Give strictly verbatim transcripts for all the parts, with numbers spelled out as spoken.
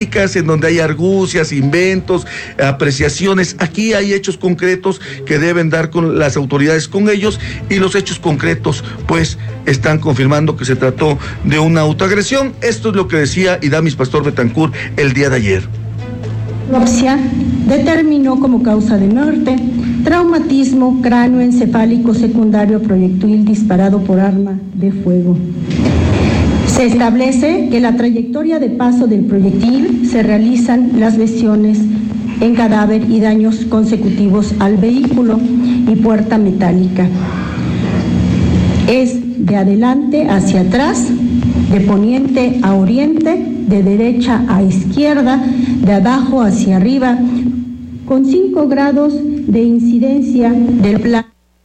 jurídicas en donde hay argucias, inventos, apreciaciones. Aquí hay hechos concretos que deben dar con las autoridades con ellos, y los hechos concretos pues están confirmando que se trató de una autoagresión. Esto es lo que decía Idamis Pastor Betancourt el día de ayer. La autopsia determinó como causa de muerte traumatismo cráneoencefálico secundario a proyectil disparado por arma de fuego. Se establece que la trayectoria de paso del proyectil se realizan las lesiones en cadáver y daños consecutivos al vehículo y puerta metálica. Es de adelante hacia atrás, de poniente a oriente, de derecha a izquierda, de abajo hacia arriba, con cinco grados de incidencia del plano.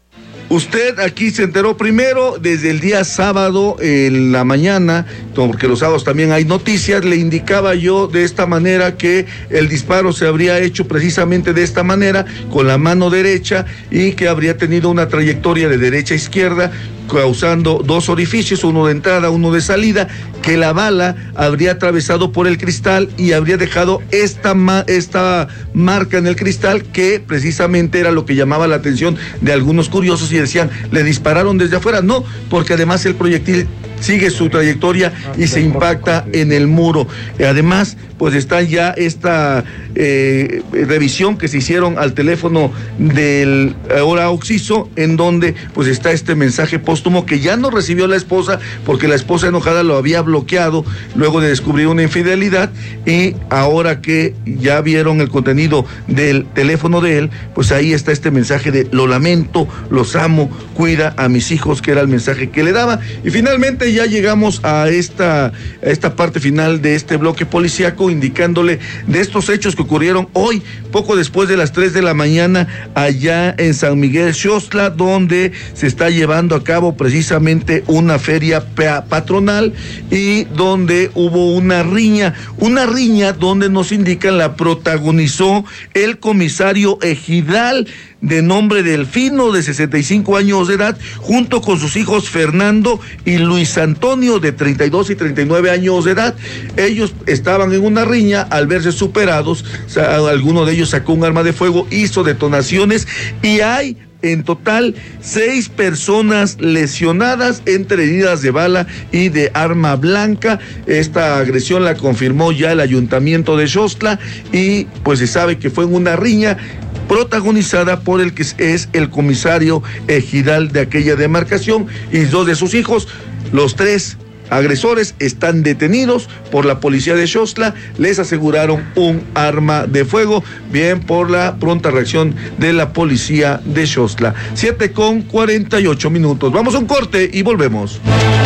Usted aquí se enteró primero desde el día sábado en la mañana, porque los sábados también hay noticias. Le indicaba yo de esta manera que el disparo se habría hecho precisamente de esta manera, con la mano derecha, y que habría tenido una trayectoria de derecha a izquierda, causando dos orificios, uno de entrada, uno de salida, que la bala habría atravesado por el cristal y habría dejado esta, ma- esta marca en el cristal, que precisamente era lo que llamaba la atención de algunos curiosos, y decían, ¿le dispararon desde afuera? No, porque además el proyectil sigue su trayectoria y se impacta en el muro. Además, pues está ya esta eh, revisión que se hicieron al teléfono del ahora Oxiso, en donde pues está este mensaje póstumo que ya no recibió la esposa, porque la esposa enojada lo había bloqueado luego de descubrir una infidelidad, y ahora que ya vieron el contenido del teléfono de él, pues ahí está este mensaje de: lo lamento, los amo, cuida a mis hijos, que era el mensaje que le daba. Y finalmente ya llegamos a esta, a esta parte final de este bloque policíaco, indicándole de estos hechos que ocurrieron hoy, poco después de las tres de la mañana, allá en San Miguel Xostla, donde se está llevando a cabo precisamente una feria patronal, y donde hubo una riña, una riña donde nos indican la protagonizó el comisario ejidal de nombre Delfino, de sesenta y cinco años de edad, junto con sus hijos Fernando y Luis Antonio, de treinta y dos y treinta y nueve años de edad. Ellos estaban en una riña. Al verse superados, o sea, alguno de ellos sacó un arma de fuego, hizo detonaciones, y hay en total seis personas lesionadas entre heridas de bala y de arma blanca. Esta agresión la confirmó ya el ayuntamiento de Xostla, y pues se sabe que fue en una riña protagonizada por el que es el comisario ejidal de aquella demarcación y dos de sus hijos. Los tres agresores están detenidos por la policía de Xostla. Les aseguraron un arma de fuego, bien por la pronta reacción de la policía de Xostla. siete con cuarenta y ocho minutos. Vamos a un corte y volvemos.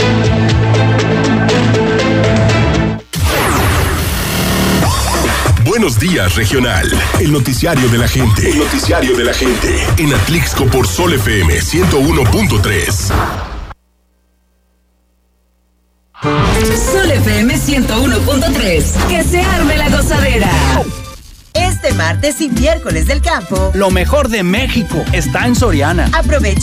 Buenos días, regional. El noticiario de la gente. El noticiario de la gente. En Atlixco por Sol F M ciento uno punto tres. Sol F M ciento uno punto tres. Que se arme la gozadera. Este martes y miércoles del campo, lo mejor de México está en Soriana. Aprovecha